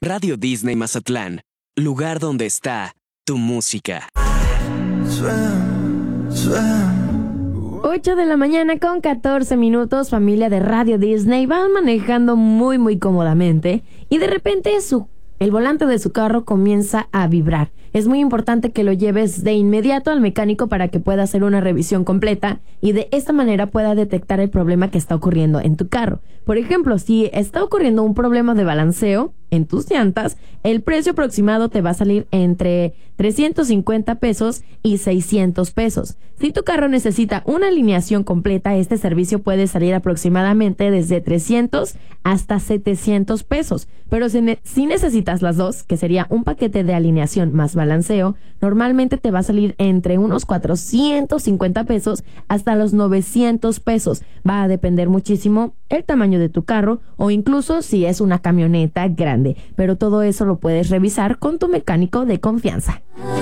Radio Disney Mazatlán, lugar donde está tu música. 8 de la mañana con 14 minutos, familia de Radio Disney van manejando muy cómodamente y de repente el volante de su carro comienza a vibrar. Es muy importante que lo lleves de inmediato al mecánico para que pueda hacer una revisión completa y de esta manera pueda detectar el problema que está ocurriendo en tu carro. Por ejemplo, si está ocurriendo un problema de balanceo en tus llantas, el precio aproximado te va a salir entre 350 pesos y 600 pesos. Si tu carro necesita una alineación completa, este servicio puede salir aproximadamente desde 300 hasta 700 pesos. Pero si necesitas las dos, que sería un paquete de alineación más balanceo, normalmente te va a salir entre unos 450 pesos hasta los 900 pesos. Va a depender muchísimo el tamaño de tu carro o incluso si es una camioneta grande. Pero todo eso lo puedes revisar con tu mecánico de confianza.